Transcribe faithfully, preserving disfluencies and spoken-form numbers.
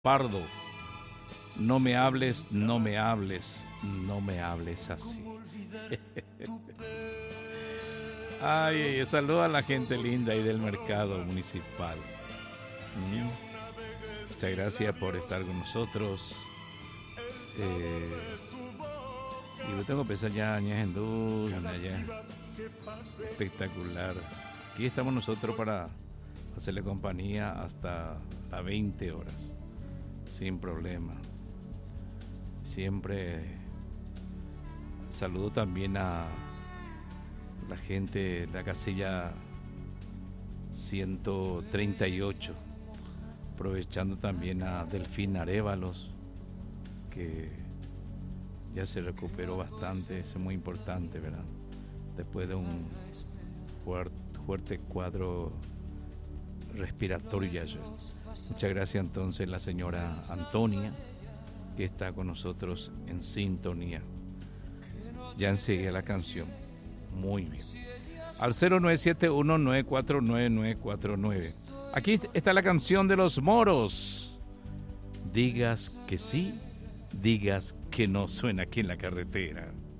Pardo, no me hables, no me hables, no me hables así. Ay, saludo a la gente linda y del mercado municipal. Mm. Muchas gracias por estar con nosotros. Eh, y yo tengo que pensar ya, Ñajendú, ya. Espectacular. Aquí estamos nosotros para hacerle compañía hasta las veinte horas, sin problema. Siempre saludo también a la gente de la casilla ciento treinta y ocho, aprovechando también a Delfín Arévalos, que ya se recuperó bastante, eso es muy importante, ¿verdad? Después de un fuerte, fuerte cuadro respiratorio. Ya. Muchas gracias entonces la señora Antonia, que está con nosotros en sintonía. Ya enseguida la canción. Muy bien. Al cero nueve siete uno nueve cuatro nueve nueve cuatro nueve. Aquí está la canción de Los Moros. Digas que sí, digas que no, suena aquí en la carretera.